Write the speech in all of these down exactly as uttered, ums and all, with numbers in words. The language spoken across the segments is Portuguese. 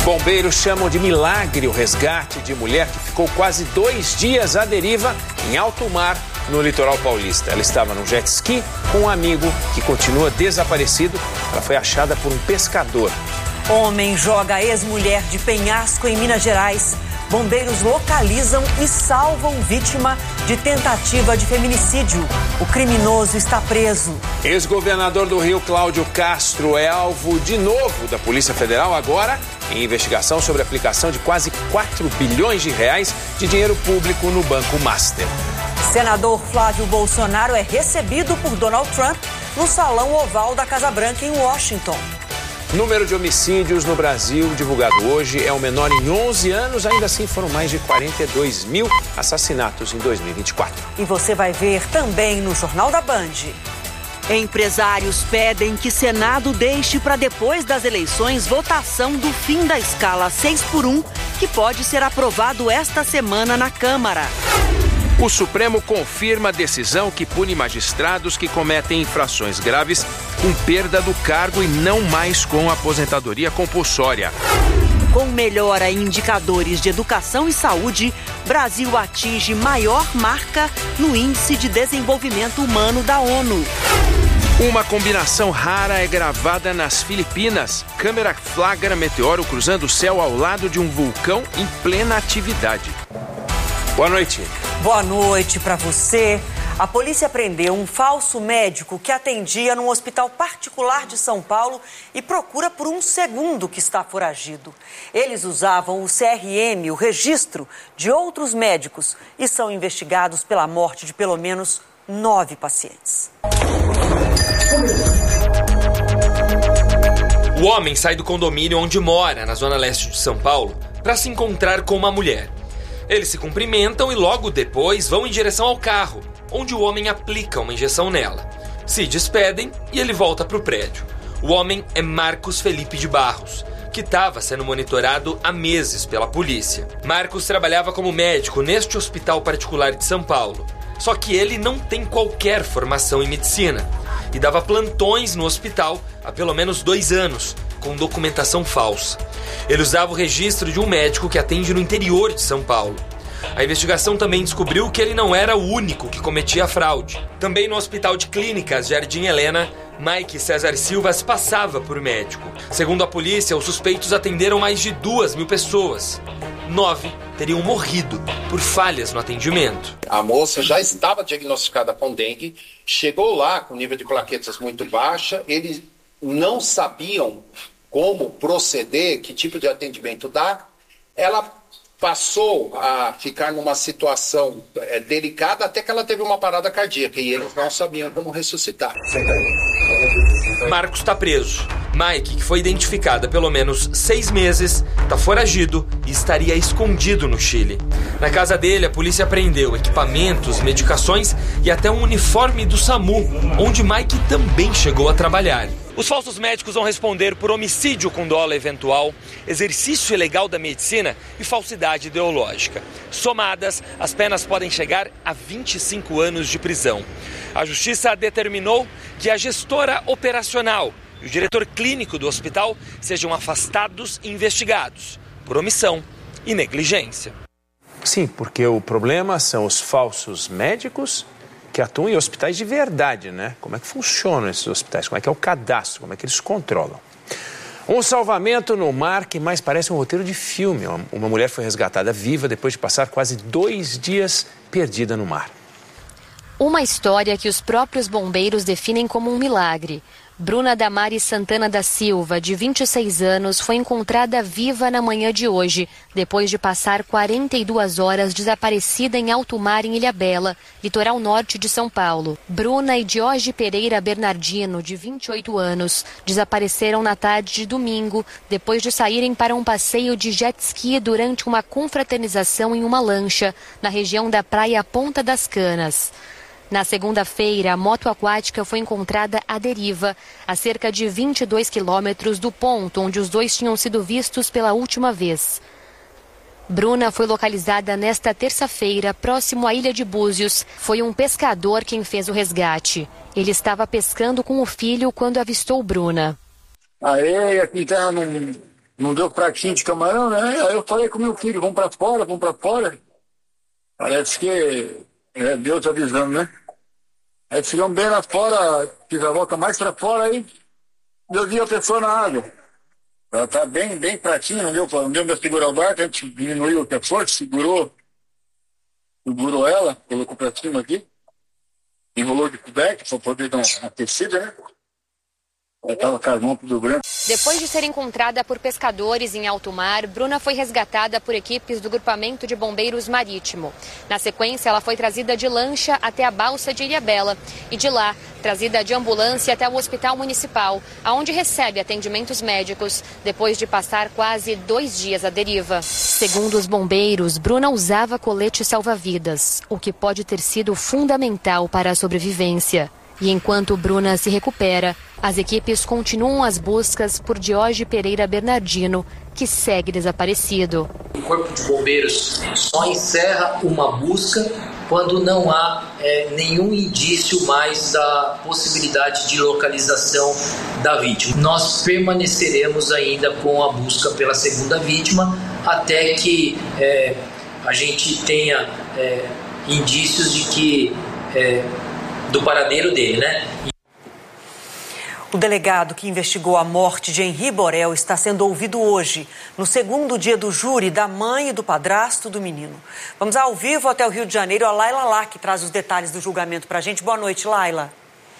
Bombeiros chamam de milagre o resgate de mulher que ficou quase dois dias à deriva em alto mar no litoral paulista. Ela estava num jet ski com um amigo que continua desaparecido. Ela foi achada por um pescador. Homem joga ex-mulher de penhasco em Minas Gerais. Bombeiros localizam e salvam vítima de tentativa de feminicídio. O criminoso está preso. Ex-governador do Rio, Cláudio Castro, é alvo de novo da Polícia Federal, agora em investigação sobre a aplicação de quase quatro bilhões de reais de dinheiro público no Banco Master. Senador Flávio Bolsonaro é recebido por Donald Trump no Salão Oval da Casa Branca em Washington. Número de homicídios no Brasil divulgado hoje é o menor em onze anos. Ainda assim, foram mais de quarenta e dois mil assassinatos em dois mil e vinte e quatro. E você vai ver também no Jornal da Band. Empresários pedem que Senado deixe para depois das eleições votação do fim da escala seis por um, que pode ser aprovado esta semana na Câmara. O Supremo confirma a decisão que pune magistrados que cometem infrações graves com perda do cargo e não mais com aposentadoria compulsória. Com melhora em indicadores de educação e saúde, Brasil atinge maior marca no Índice de Desenvolvimento Humano da ONU. Uma combinação rara é gravada nas Filipinas. Câmera flagra meteoro cruzando o céu ao lado de um vulcão em plena atividade. Boa noite. Boa noite para você. A polícia prendeu um falso médico que atendia num hospital particular de São Paulo e procura por um segundo que está foragido. Eles usavam o C R M, o registro de outros médicos, e são investigados pela morte de pelo menos nove pacientes. O homem sai do condomínio onde mora, na zona leste de São Paulo, para se encontrar com uma mulher. Eles se cumprimentam e logo depois vão em direção ao carro, onde o homem aplica uma injeção nela. Se despedem e ele volta para o prédio. O homem é Marcos Felipe de Barros, que estava sendo monitorado há meses pela polícia. Marcos trabalhava como médico neste hospital particular de São Paulo. Só que ele não tem qualquer formação em medicina e dava plantões no hospital há pelo menos dois anos, com documentação falsa. Ele usava o registro de um médico que atende no interior de São Paulo. A investigação também descobriu que ele não era o único que cometia a fraude. Também no Hospital de Clínicas Jardim Helena, Mike César Silva se passava por médico. Segundo a polícia, os suspeitos atenderam mais de duas mil pessoas. Nove teriam morrido por falhas no atendimento. A moça já estava diagnosticada com dengue, chegou lá com nível de plaquetas muito baixa, eles não sabiam como proceder, que tipo de atendimento dar. Ela passou a ficar numa situação é, delicada até que ela teve uma parada cardíaca e eles não sabiam como ressuscitar. Marcos está preso. Mike, que foi identificado há pelo menos seis meses, está foragido e estaria escondido no Chile. Na casa dele, a polícia apreendeu equipamentos, medicações e até um uniforme do SAMU, onde Mike também chegou a trabalhar. Os falsos médicos vão responder por homicídio com dolo eventual, exercício ilegal da medicina e falsidade ideológica. Somadas, as penas podem chegar a vinte e cinco anos de prisão. A justiça determinou que a gestora operacional e o diretor clínico do hospital sejam afastados e investigados por omissão e negligência. Sim, porque o problema são os falsos médicos que atuam em hospitais de verdade, né? Como é que funcionam esses hospitais? Como é que é o cadastro? Como é que eles controlam? Um salvamento no mar que mais parece um roteiro de filme. Uma mulher foi resgatada viva depois de passar quase dois dias perdida no mar. Uma história que os próprios bombeiros definem como um milagre. Bruna Damares Santana da Silva, de vinte e seis anos, foi encontrada viva na manhã de hoje, depois de passar quarenta e duas horas desaparecida em alto mar em Ilhabela, litoral norte de São Paulo. Bruna e Jorge Pereira Bernardino, de vinte e oito anos, desapareceram na tarde de domingo, depois de saírem para um passeio de jet ski durante uma confraternização em uma lancha, na região da praia Ponta das Canas. Na segunda-feira, a moto aquática foi encontrada à deriva, a cerca de vinte e dois quilômetros do ponto onde os dois tinham sido vistos pela última vez. Bruna foi localizada nesta terça-feira, próximo à ilha de Búzios. Foi um pescador quem fez o resgate. Ele estava pescando com o filho quando avistou Bruna. Areia que está num, não deu pratinho de camarão, né? Aí eu falei com meu filho, vamos pra fora, vamos pra fora. Parece que é Deus avisando, né? Aí chegamos bem lá fora, fiz a volta mais pra fora, aí eu vi a pessoa na água. Ela tá bem, bem pratinha, não deu, não deu pra segurar o barco, a gente diminuiu a força, segurou, segurou ela, colocou pra cima aqui, enrolou de coberta pra poder dar uma aquecida, né? Ela tava com as mãos tudo branco. Depois de ser encontrada por pescadores em alto mar, Bruna foi resgatada por equipes do Grupamento de Bombeiros Marítimo. Na sequência, ela foi trazida de lancha até a balsa de Ilhabela e de lá, trazida de ambulância até o Hospital Municipal, onde recebe atendimentos médicos, depois de passar quase dois dias à deriva. Segundo os bombeiros, Bruna usava colete salva-vidas, o que pode ter sido fundamental para a sobrevivência. E enquanto Bruna se recupera, as equipes continuam as buscas por Diógenes Pereira Bernardino, que segue desaparecido. O Corpo de Bombeiros só encerra uma busca quando não há é, nenhum indício mais da possibilidade de localização da vítima. Nós permaneceremos ainda com a busca pela segunda vítima até que é, a gente tenha é, indícios de que é, do paradeiro dele, né? O delegado que investigou a morte de Henri Borel está sendo ouvido hoje, no segundo dia do júri da mãe e do padrasto do menino. Vamos ao vivo até o Rio de Janeiro, a Laila Lá, que traz os detalhes do julgamento para a gente. Boa noite, Laila.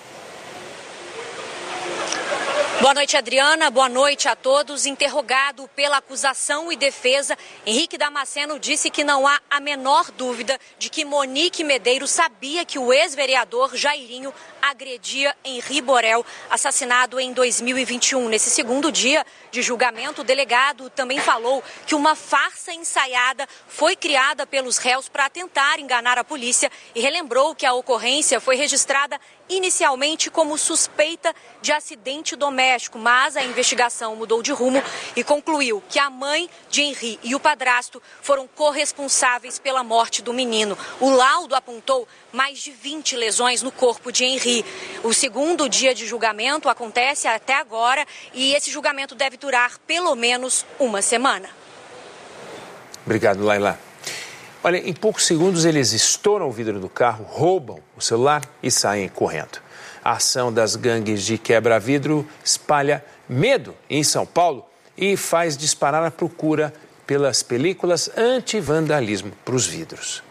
Boa noite, Adriana. Boa noite a todos. Interrogado pela acusação e defesa, Henrique Damasceno disse que não há a menor dúvida de que Monique Medeiros sabia que o ex-vereador Jairinho agredia Henri Borel, assassinado em dois mil e vinte e um. Nesse segundo dia de julgamento, o delegado também falou que uma farsa ensaiada foi criada pelos réus para tentar enganar a polícia e relembrou que a ocorrência foi registrada inicialmente como suspeita de acidente doméstico, mas a investigação mudou de rumo e concluiu que a mãe de Henri e o padrasto foram corresponsáveis pela morte do menino. O laudo apontou mais de vinte lesões no corpo de Henri. O segundo dia de julgamento acontece até agora e esse julgamento deve durar pelo menos uma semana. Obrigado, Laila. Olha, em poucos segundos eles estouram o vidro do carro, roubam o celular e saem correndo. A ação das gangues de quebra-vidro espalha medo em São Paulo e faz disparar a procura pelas películas anti-vandalismo para os vidros.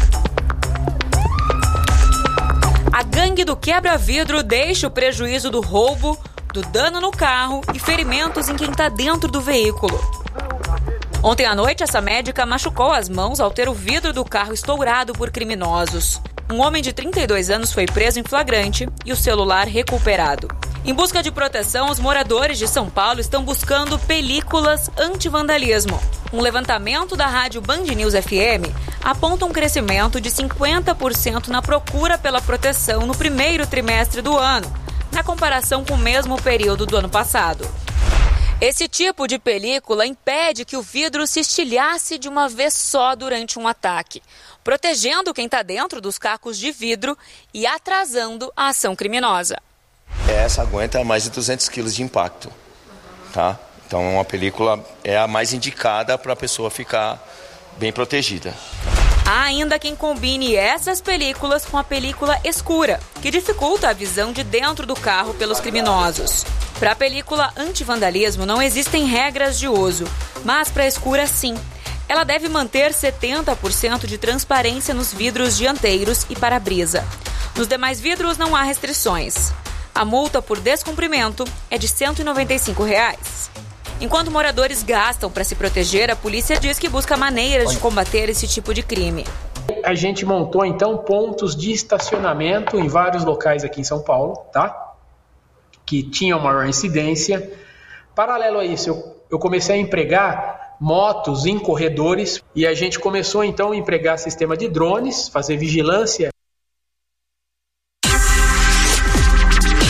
A gangue do quebra-vidro deixa o prejuízo do roubo, do dano no carro e ferimentos em quem está dentro do veículo. Ontem à noite, essa médica machucou as mãos ao ter o vidro do carro estourado por criminosos. Um homem de trinta e dois anos foi preso em flagrante e o celular recuperado. Em busca de proteção, os moradores de São Paulo estão buscando películas anti-vandalismo. Um levantamento da rádio Band News F M aponta um crescimento de cinquenta por cento na procura pela proteção no primeiro trimestre do ano, na comparação com o mesmo período do ano passado. Esse tipo de película impede que o vidro se estilhasse de uma vez só durante um ataque, protegendo quem está dentro dos cacos de vidro e atrasando a ação criminosa. Essa aguenta mais de duzentos quilos de impacto, tá? Então uma película é a mais indicada para a pessoa ficar bem protegida. Há ainda quem combine essas películas com a película escura, que dificulta a visão de dentro do carro pelos criminosos. Para a película anti-vandalismo não existem regras de uso, mas para a escura sim. Ela deve manter setenta por cento de transparência nos vidros dianteiros e para-brisa. Nos demais vidros não há restrições. A multa por descumprimento é de cento e noventa e cinco reais. Enquanto moradores gastam para se proteger, a polícia diz que busca maneiras de combater esse tipo de crime. A gente montou, então, pontos de estacionamento em vários locais aqui em São Paulo, tá? Que tinham maior incidência. Paralelo a isso, eu, eu comecei a empregar motos em corredores e a gente começou, então, a empregar sistema de drones, fazer vigilância. A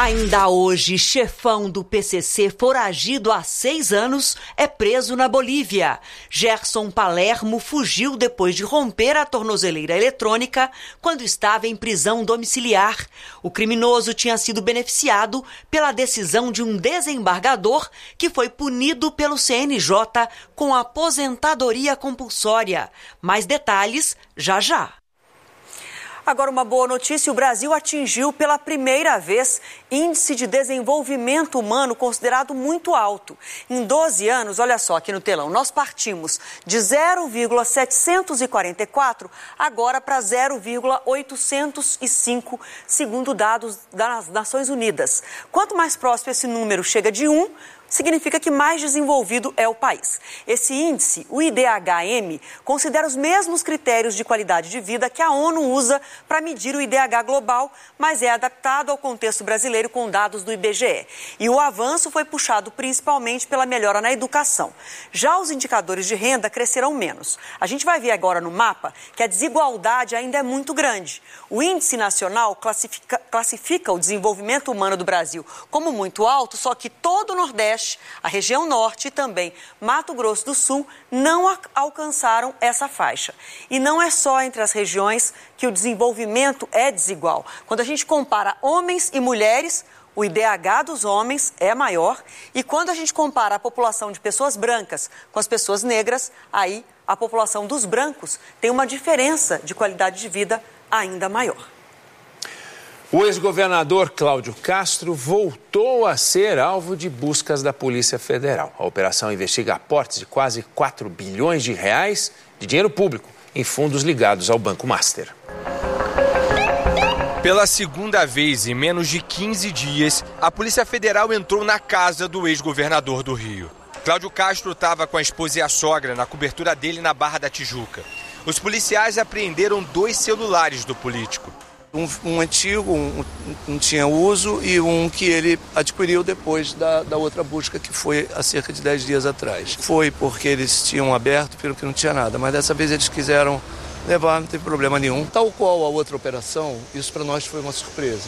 Ainda hoje, chefão do P C C, foragido há seis anos, é preso na Bolívia. Gerson Palermo fugiu depois de romper a tornozeleira eletrônica quando estava em prisão domiciliar. O criminoso tinha sido beneficiado pela decisão de um desembargador que foi punido pelo C N J com aposentadoria compulsória. Mais detalhes já já. Agora, uma boa notícia: o Brasil atingiu pela primeira vez índice de desenvolvimento humano considerado muito alto. Em doze anos, olha só aqui no telão, nós partimos de zero vírgula setecentos e quarenta e quatro agora para zero vírgula oitocentos e cinco, segundo dados das Nações Unidas. Quanto mais próximo esse número chega de um, significa que mais desenvolvido é o país. Esse índice, o I D H M, considera os mesmos critérios de qualidade de vida que a ONU usa para medir o I D H global, mas é adaptado ao contexto brasileiro com dados do I B G E. E o avanço foi puxado principalmente pela melhora na educação. Já os indicadores de renda crescerão menos. A gente vai ver agora no mapa que a desigualdade ainda é muito grande. O Índice Nacional classifica, classifica o desenvolvimento humano do Brasil como muito alto, só que todo o Nordeste, a região norte e também Mato Grosso do Sul não alcançaram essa faixa. E não é só entre as regiões que o desenvolvimento é desigual. Quando a gente compara homens e mulheres, o I D H dos homens é maior, e quando a gente compara a população de pessoas brancas com as pessoas negras, aí a população dos brancos tem uma diferença de qualidade de vida ainda maior. O ex-governador Cláudio Castro voltou a ser alvo de buscas da Polícia Federal. A operação investiga aportes de quase quatro bilhões de reais de dinheiro público em fundos ligados ao Banco Master. Pela segunda vez em menos de quinze dias, a Polícia Federal entrou na casa do ex-governador do Rio. Cláudio Castro estava com a esposa e a sogra na cobertura dele na Barra da Tijuca. Os policiais apreenderam dois celulares do político. Um, um antigo, um, não tinha uso, e um que ele adquiriu depois da, da outra busca, que foi há cerca de dez dias atrás. Foi porque eles tinham aberto, pelo que não tinha nada, mas dessa vez eles quiseram levar, não teve problema nenhum. Tal qual a outra operação, isso para nós foi uma surpresa,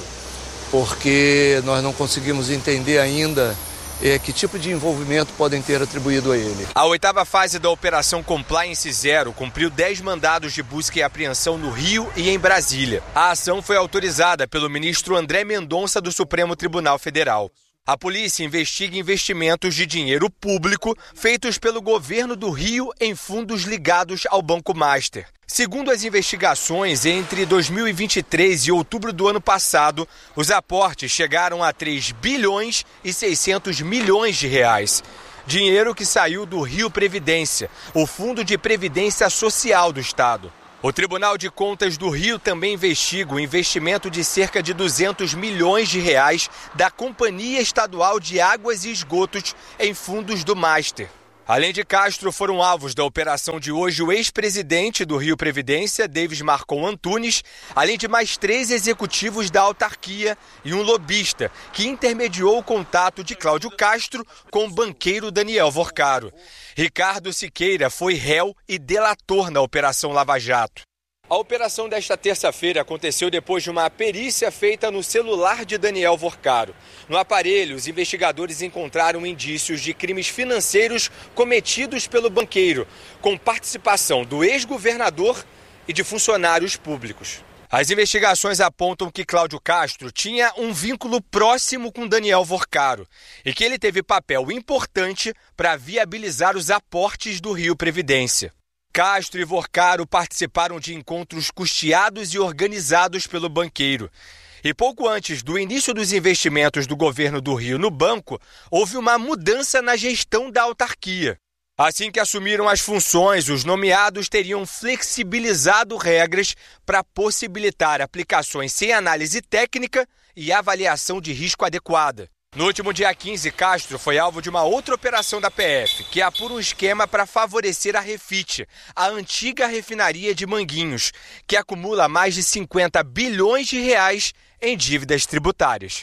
porque nós não conseguimos entender ainda É, que tipo de envolvimento podem ter atribuído a ele. A oitava fase da Operação Compliance Zero cumpriu dez mandados de busca e apreensão no Rio e em Brasília. A ação foi autorizada pelo ministro André Mendonça do Supremo Tribunal Federal. A polícia investiga investimentos de dinheiro público feitos pelo governo do Rio em fundos ligados ao Banco Master. Segundo as investigações, entre dois mil e vinte e três e outubro do ano passado, os aportes chegaram a três bilhões e seiscentos milhões de reais. Dinheiro que saiu do Rio Previdência, o Fundo de Previdência Social do Estado. O Tribunal de Contas do Rio também investiga o investimento de cerca de duzentos milhões de reais da Companhia Estadual de Águas e Esgotos em fundos do Master. Além de Castro, foram alvos da operação de hoje o ex-presidente do Rio Previdência, Davis Marcon Antunes, além de mais três executivos da autarquia e um lobista, que intermediou o contato de Cláudio Castro com o banqueiro Daniel Vorcaro. Ricardo Siqueira foi réu e delator na Operação Lava Jato. A operação desta terça-feira aconteceu depois de uma perícia feita no celular de Daniel Vorcaro. No aparelho, os investigadores encontraram indícios de crimes financeiros cometidos pelo banqueiro, com participação do ex-governador e de funcionários públicos. As investigações apontam que Cláudio Castro tinha um vínculo próximo com Daniel Vorcaro e que ele teve papel importante para viabilizar os aportes do Rio Previdência. Castro e Vorcaro participaram de encontros custeados e organizados pelo banqueiro. E pouco antes do início dos investimentos do governo do Rio no banco, houve uma mudança na gestão da autarquia. Assim que assumiram as funções, os nomeados teriam flexibilizado regras para possibilitar aplicações sem análise técnica e avaliação de risco adequada. No último dia quinze, Castro foi alvo de uma outra operação da P F, que apura um esquema para favorecer a Refit, a antiga refinaria de Manguinhos, que acumula mais de cinquenta bilhões de reais em dívidas tributárias.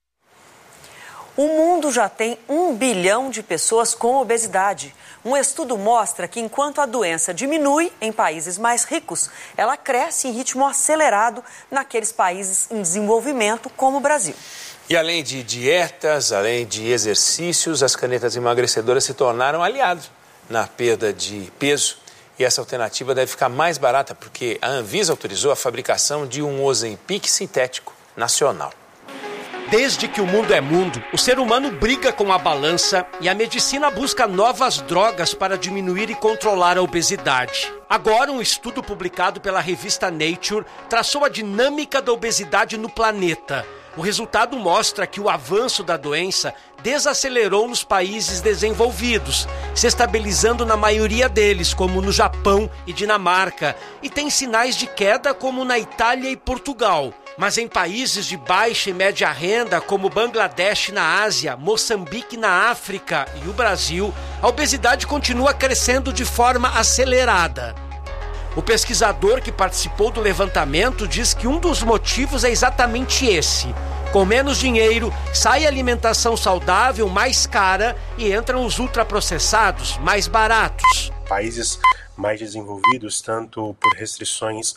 O mundo já tem um bilhão de pessoas com obesidade. Um estudo mostra que enquanto a doença diminui em países mais ricos, ela cresce em ritmo acelerado naqueles países em desenvolvimento, como o Brasil. E além de dietas, além de exercícios, as canetas emagrecedoras se tornaram aliados na perda de peso. E essa alternativa deve ficar mais barata porque a Anvisa autorizou a fabricação de um Ozempic sintético nacional. Desde que o mundo é mundo, o ser humano briga com a balança e a medicina busca novas drogas para diminuir e controlar a obesidade. Agora, um estudo publicado pela revista Nature traçou a dinâmica da obesidade no planeta. O resultado mostra que o avanço da doença desacelerou nos países desenvolvidos, se estabilizando na maioria deles, como no Japão e Dinamarca, e tem sinais de queda como na Itália e Portugal. Mas em países de baixa e média renda, como Bangladesh na Ásia, Moçambique na África e o Brasil, a obesidade continua crescendo de forma acelerada. O pesquisador que participou do levantamento diz que um dos motivos é exatamente esse. Com menos dinheiro, sai a alimentação saudável mais cara e entram os ultraprocessados mais baratos. Países mais desenvolvidos, tanto por restrições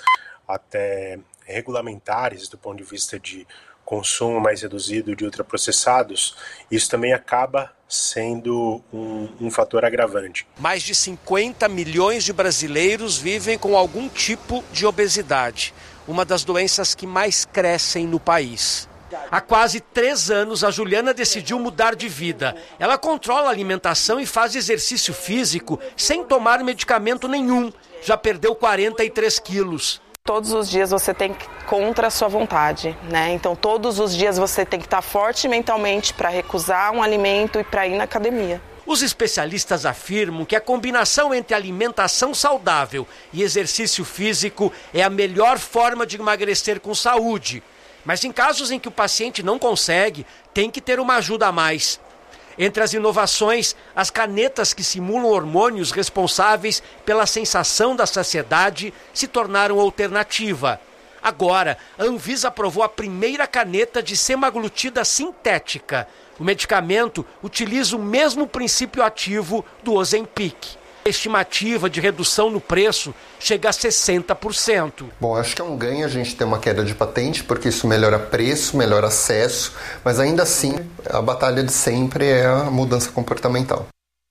até regulamentares do ponto de vista de consumo mais reduzido de ultraprocessados, isso também acaba sendo um, um fator agravante. Mais de cinquenta milhões de brasileiros vivem com algum tipo de obesidade, uma das doenças que mais crescem no país. Há quase três anos, a Juliana decidiu mudar de vida. Ela controla a alimentação e faz exercício físico sem tomar medicamento nenhum. Já perdeu quarenta e três quilos. Todos os dias você tem que contra a sua vontade, né? Então todos os dias você tem que estar forte mentalmente para recusar um alimento e para ir na academia. Os especialistas afirmam que a combinação entre alimentação saudável e exercício físico é a melhor forma de emagrecer com saúde. Mas em casos em que o paciente não consegue, tem que ter uma ajuda a mais. Entre as inovações, as canetas que simulam hormônios responsáveis pela sensação da saciedade se tornaram alternativa. Agora, a Anvisa aprovou a primeira caneta de semaglutida sintética. O medicamento utiliza o mesmo princípio ativo do Ozempic. A estimativa de redução no preço chega a sessenta por cento. Bom, acho que é um ganho a gente ter uma queda de patente, porque isso melhora preço, melhora acesso, mas ainda assim a batalha de sempre é a mudança comportamental.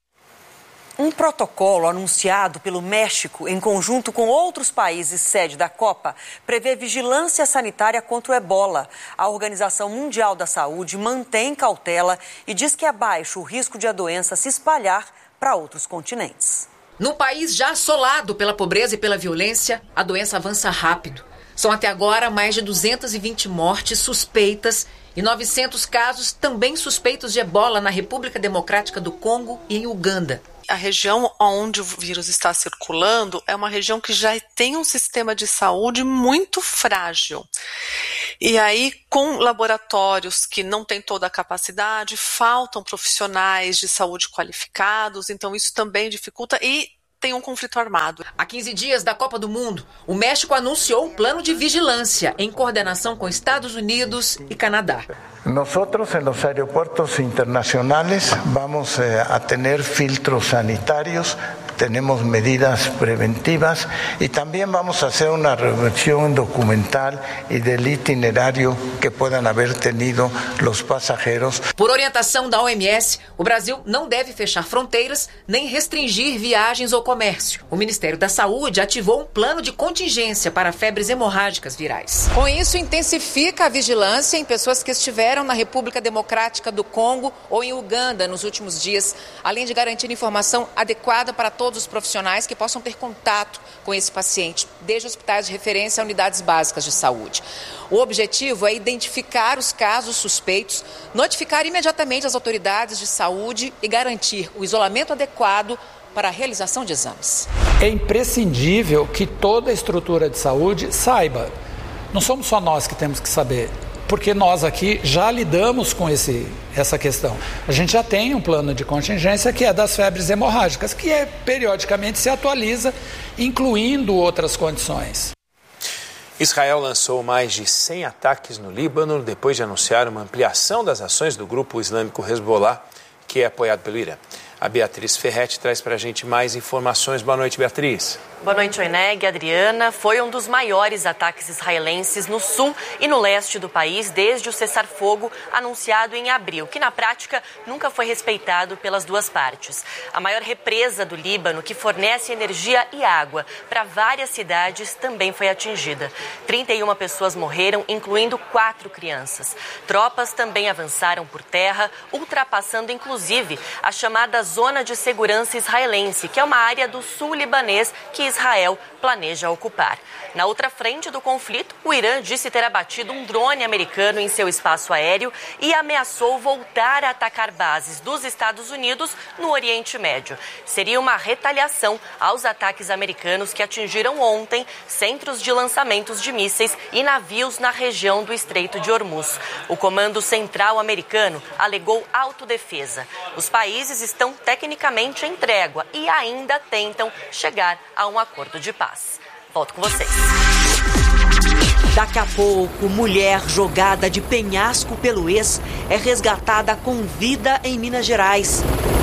Um protocolo anunciado pelo México em conjunto com outros países sede da Copa prevê vigilância sanitária contra o ebola. A Organização Mundial da Saúde mantém cautela e diz que é baixo o risco de a doença se espalhar para outros continentes. No país já assolado pela pobreza e pela violência, a doença avança rápido. São até agora mais de duzentas e vinte mortes suspeitas e novecentos casos também suspeitos de ebola na República Democrática do Congo e em Uganda. A região onde o vírus está circulando é uma região que já tem um sistema de saúde muito frágil. E aí, com laboratórios que não têm toda a capacidade, faltam profissionais de saúde qualificados, então isso também dificulta e tem um conflito armado. Há quinze dias da Copa do Mundo, o México anunciou um plano de vigilância em coordenação com Estados Unidos e Canadá. Nosotros en los aeropuertos internacionales vamos a tener filtros sanitarios, tenemos medidas preventivas y también vamos a hacer una revisión documental y del itinerario que puedan haber tenido los pasajeros. Por orientação da O M S, o Brasil não deve fechar fronteiras nem restringir viagens ou comércio. O Ministério da Saúde ativou um plano de contingência para febres hemorrágicas virais. Com isso, intensifica a vigilância em pessoas que estiveram na República Democrática do Congo ou em Uganda nos últimos dias, além de garantir informação adequada para todos todos os profissionais que possam ter contato com esse paciente, desde hospitais de referência a unidades básicas de saúde. O objetivo é identificar os casos suspeitos, notificar imediatamente as autoridades de saúde e garantir o isolamento adequado para a realização de exames. É imprescindível que toda a estrutura de saúde saiba. Não somos só nós que temos que saber, porque nós aqui já lidamos com esse, essa questão. A gente já tem um plano de contingência que é das febres hemorrágicas, que é, periodicamente se atualiza, incluindo outras condições. Israel lançou mais de cem ataques no Líbano depois de anunciar uma ampliação das ações do grupo islâmico Hezbollah, que é apoiado pelo Irã. A Beatriz Ferretti traz para a gente mais informações. Boa noite, Beatriz. Boa noite, Oineg, Adriana. Foi um dos maiores ataques israelenses no sul e no leste do país desde o cessar-fogo anunciado em abril, que na prática nunca foi respeitado pelas duas partes. A maior represa do Líbano, que fornece energia e água para várias cidades, também foi atingida. trinta e uma pessoas morreram, incluindo quatro crianças. Tropas também avançaram por terra, ultrapassando inclusive a chamada Zona de Segurança Israelense, que é uma área do sul libanês que Israel planeja ocupar. Na outra frente do conflito, o Irã disse ter abatido um drone americano em seu espaço aéreo e ameaçou voltar a atacar bases dos Estados Unidos no Oriente Médio. Seria uma retaliação aos ataques americanos que atingiram ontem centros de lançamentos de mísseis e navios na região do Estreito de Hormuz. O Comando Central americano alegou autodefesa. Os países estão tecnicamente em trégua e ainda tentam chegar a um acordo de paz. Volto com vocês. Daqui a pouco, mulher jogada de penhasco pelo ex é resgatada com vida em Minas Gerais.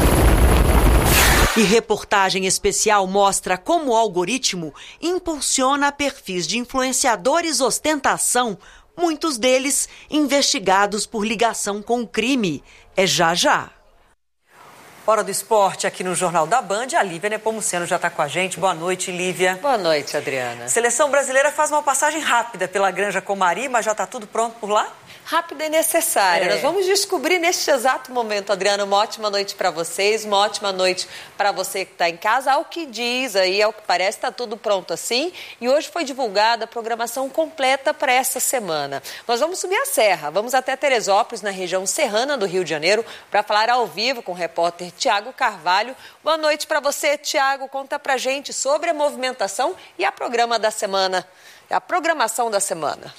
E reportagem especial mostra como o algoritmo impulsiona perfis de influenciadores ostentação, muitos deles investigados por ligação com o crime. É já já. Hora do esporte aqui no Jornal da Band. A Lívia Nepomuceno já está com a gente. Boa noite, Lívia. Boa noite, Adriana. Seleção brasileira faz uma passagem rápida pela Granja Comari, mas já está tudo pronto por lá? Rápida e necessária. É. Nós vamos descobrir neste exato momento, Adriana. Uma ótima noite para vocês, uma ótima noite para você que está em casa. Ao que diz aí, ao que parece, está tudo pronto assim. E hoje foi divulgada a programação completa para essa semana. Nós vamos subir a serra, vamos até Teresópolis, na região serrana do Rio de Janeiro, para falar ao vivo com o repórter Tiago Carvalho. Boa noite para você, Tiago. Conta pra gente sobre a movimentação e a programa da semana. A programação da semana.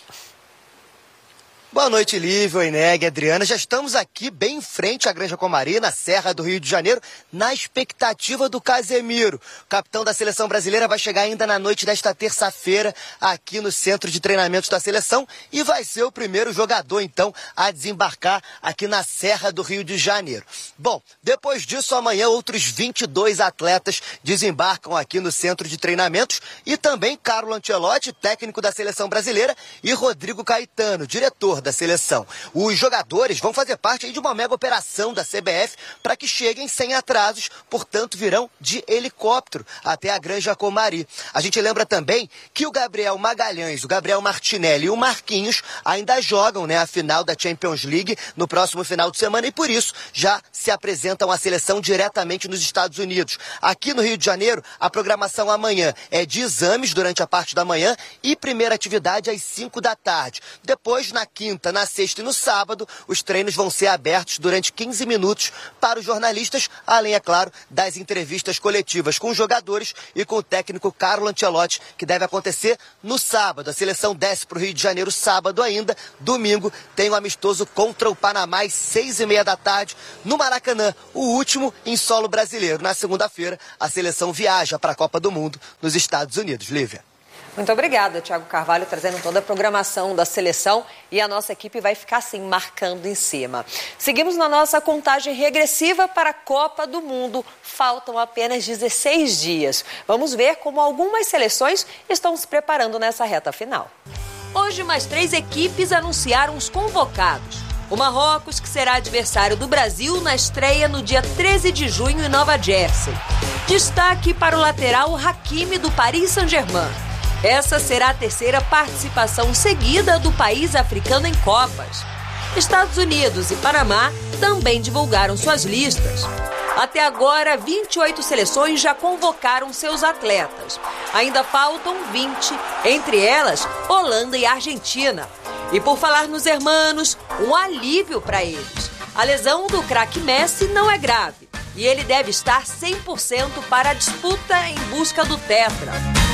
Boa noite, Lívia, Oineg, Adriana. Já estamos aqui bem em frente à Granja Comari, na Serra do Rio de Janeiro, na expectativa do Casemiro. O capitão da seleção brasileira vai chegar ainda na noite desta terça-feira aqui no centro de treinamentos da seleção e vai ser o primeiro jogador, então, a desembarcar aqui na Serra do Rio de Janeiro. Bom, depois disso, amanhã outros vinte e dois atletas desembarcam aqui no centro de treinamentos e também Carlo Ancelotti, técnico da seleção brasileira, e Rodrigo Caetano, diretor da seleção. Os jogadores vão fazer parte aí de uma mega operação da C B F para que cheguem sem atrasos, portanto virão de helicóptero até a Granja Comari. A gente lembra também que o Gabriel Magalhães, o Gabriel Martinelli e o Marquinhos ainda jogam, né, a final da Champions League no próximo final de semana e por isso já se apresentam à seleção diretamente nos Estados Unidos. Aqui no Rio de Janeiro, a programação amanhã é de exames durante a parte da manhã e primeira atividade às cinco da tarde. Depois, na quinta, na sexta e no sábado, os treinos vão ser abertos durante quinze minutos para os jornalistas, além, é claro, das entrevistas coletivas com os jogadores e com o técnico Carlo Ancelotti, que deve acontecer no sábado. A seleção desce para o Rio de Janeiro sábado ainda. Domingo tem um amistoso contra o Panamá às seis e meia da tarde no Maracanã, o último em solo brasileiro. Na segunda-feira, a seleção viaja para a Copa do Mundo nos Estados Unidos. Lívia. Muito obrigada, Tiago Carvalho, trazendo toda a programação da seleção e a nossa equipe vai ficar assim, marcando em cima. Seguimos na nossa contagem regressiva para a Copa do Mundo. Faltam apenas dezesseis dias. Vamos ver como algumas seleções estão se preparando nessa reta final. Hoje, mais três equipes anunciaram os convocados. O Marrocos, que será adversário do Brasil na estreia no dia treze de junho em Nova Jersey. Destaque para o lateral Hakimi do Paris Saint-Germain. Essa será a terceira participação seguida do país africano em Copas. Estados Unidos e Panamá também divulgaram suas listas. Até agora, vinte e oito seleções já convocaram seus atletas. Ainda faltam vinte, entre elas Holanda e Argentina. E por falar nos hermanos, um alívio para eles. A lesão do craque Messi não é grave e ele deve estar cem por cento para a disputa em busca do tetra.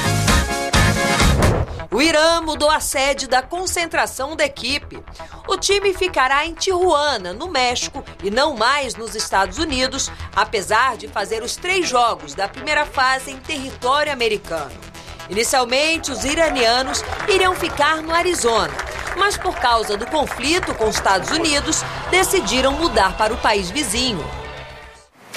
O Irã mudou a sede da concentração da equipe. O time ficará em Tijuana, no México, e não mais nos Estados Unidos, apesar de fazer os três jogos da primeira fase em território americano. Inicialmente, os iranianos iriam ficar no Arizona, mas por causa do conflito com os Estados Unidos, decidiram mudar para o país vizinho.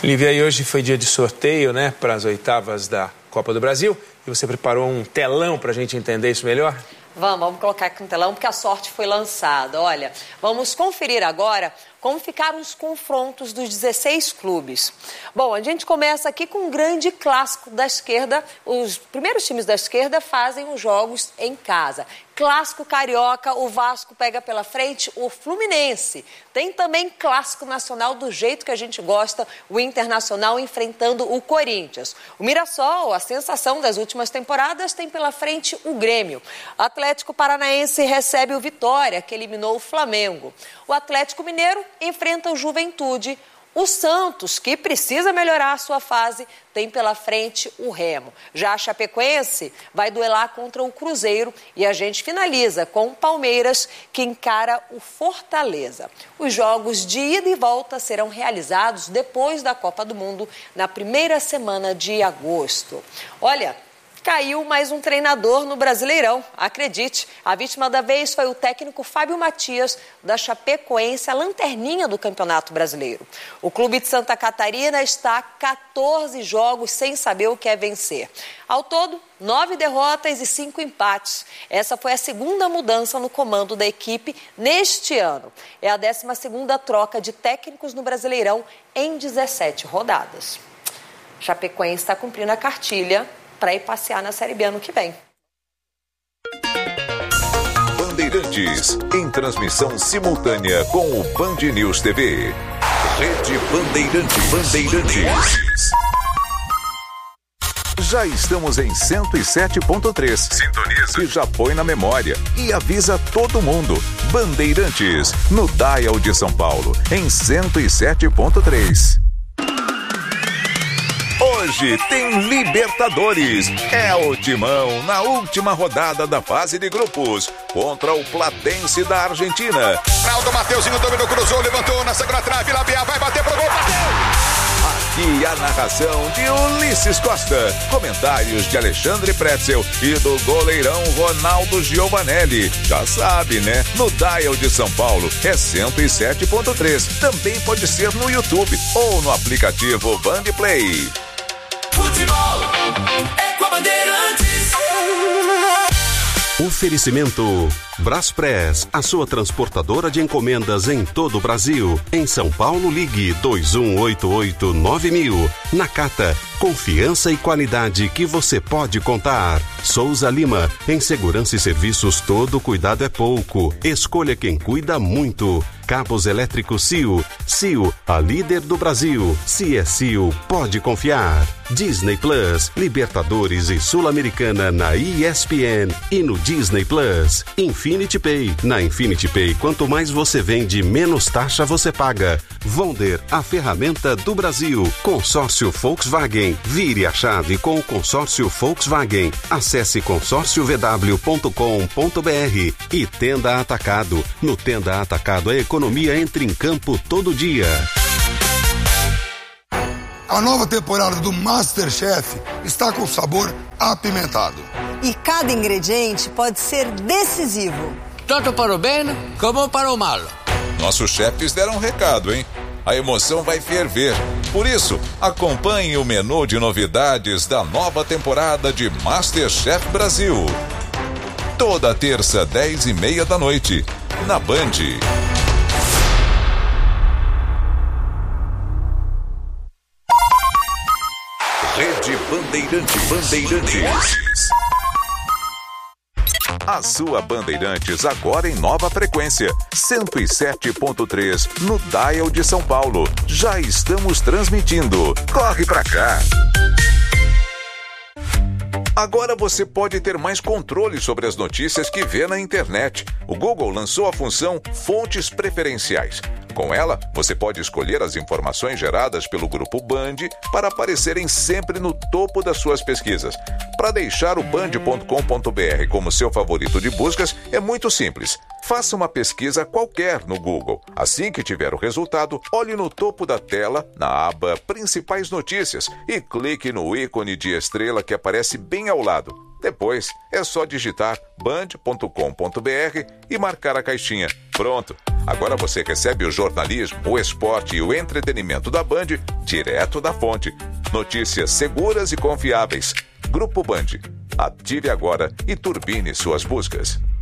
Lívia, e hoje foi dia de sorteio, né, para as oitavas da Copa do Brasil. E você preparou um telão para a gente entender isso melhor? Vamos, vamos colocar aqui um telão, porque a sorte foi lançada. Olha, vamos conferir agora como ficaram os confrontos dos dezesseis clubes. Bom, a gente começa aqui com um grande clássico da esquerda. Os primeiros times da esquerda fazem os jogos em casa. Clássico carioca, o Vasco pega pela frente o Fluminense. Tem também clássico nacional do jeito que a gente gosta, o Internacional enfrentando o Corinthians. O Mirassol, a sensação das últimas temporadas, tem pela frente o Grêmio. O Atlético Paranaense recebe o Vitória, que eliminou o Flamengo. O Atlético Mineiro enfrenta o Juventude. O Santos, que precisa melhorar a sua fase, tem pela frente o Remo. Já a Chapecoense vai duelar contra o Cruzeiro e a gente finaliza com o Palmeiras, que encara o Fortaleza. Os jogos de ida e volta serão realizados depois da Copa do Mundo, na primeira semana de agosto. Olha, caiu mais um treinador no Brasileirão. Acredite, a vítima da vez foi o técnico Fábio Matias, da Chapecoense, a lanterninha do Campeonato Brasileiro. O clube de Santa Catarina está a quatorze jogos sem saber o que é vencer. Ao todo, nove derrotas e cinco empates. Essa foi a segunda mudança no comando da equipe neste ano. É a décima segunda troca de técnicos no Brasileirão em dezessete rodadas. Chapecoense está cumprindo a cartilha para ir passear na Série B ano que vem. Bandeirantes, em transmissão simultânea com o Band News T V. Rede Bandeirantes. Bandeirantes. Já estamos em cento e sete ponto três. Sintoniza. E já põe na memória e avisa todo mundo. Bandeirantes, no Dial de São Paulo, em cento e sete ponto três. Hoje tem Libertadores. É o Timão na última rodada da fase de grupos contra o Platense da Argentina. Naldo Mateuzinho dominou, cruzou, levantou na segunda trave, Labiá vai bater pro gol, bateu! Aqui a narração de Ulisses Costa, comentários de Alexandre Pretzel e do goleirão Ronaldo Giovanelli. Já sabe, né? No Dial de São Paulo é cento e sete ponto três. Também pode ser no YouTube ou no aplicativo Band Play. Futebol é com a Bandeirantes. Oferecimento Braspress, a sua transportadora de encomendas em todo o Brasil. Em São Paulo, ligue dois um oito oito nove mil. Nakata, confiança e qualidade que você pode contar. Souza Lima, em segurança e serviços todo cuidado é pouco. Escolha quem cuida muito. Cabos elétricos C I O. C I O, a líder do Brasil. Se é C I O, pode confiar. Disney Plus, Libertadores e Sul-Americana na E S P N e no Disney Plus. Infinity Pay. Na Infinity Pay, quanto mais você vende, menos taxa você paga. Vonder, a ferramenta do Brasil. Consórcio Volkswagen. Vire a chave com o consórcio Volkswagen. Acesse consórcio v w ponto com ponto b r. E Tenda Atacado. No Tenda Atacado, a economia entra em campo todo dia. A nova temporada do MasterChef está com sabor apimentado. E cada ingrediente pode ser decisivo. Tanto para o bem como para o mal. Nossos chefes deram um recado, hein? A emoção vai ferver. Por isso, acompanhe o menu de novidades da nova temporada de MasterChef Brasil. Toda terça, dez e meia da noite, na Band. Rede Bandeirantes. Bandeirantes. A sua Bandeirantes agora em nova frequência, cento e sete ponto três no Dial de São Paulo. Já estamos transmitindo. Corre pra cá. Agora você pode ter mais controle sobre as notícias que vê na internet. O Google lançou a função Fontes Preferenciais. Com ela, você pode escolher as informações geradas pelo Grupo Band para aparecerem sempre no topo das suas pesquisas. Para deixar o band ponto com ponto b r como seu favorito de buscas, é muito simples. Faça uma pesquisa qualquer no Google. Assim que tiver o resultado, olhe no topo da tela, na aba Principais Notícias, e clique no ícone de estrela que aparece bem ao lado. Depois, é só digitar band ponto com ponto b r e marcar a caixinha. Pronto! Agora você recebe o jornalismo, o esporte e o entretenimento da Band direto da fonte. Notícias seguras e confiáveis. Grupo Band. Ative agora e turbine suas buscas.